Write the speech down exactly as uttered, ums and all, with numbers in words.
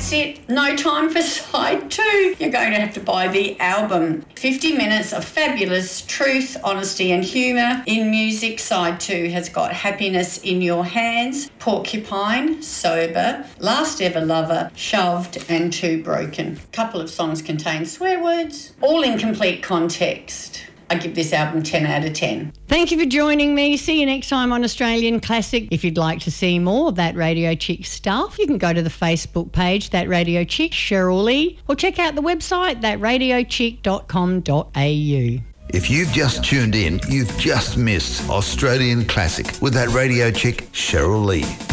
that's it. No time for side two. You're going to have to buy the album. fifty minutes of fabulous truth, honesty and humour in music. Side two has got Happiness in Your Hands, Porcupine, Sober, Last Ever Lover, Shoved and Too Broken. A couple of songs contain swear words, all in complete context. I give this album ten out of ten. Thank you for joining me. See you next time on Australian Classic. If you'd like to see more of That Radio Chick stuff, you can go to the Facebook page, That Radio Chick, Cheryl Lee, or check out the website, that radio chick dot com dot a u. If you've just tuned in, you've just missed Australian Classic with That Radio Chick, Cheryl Lee.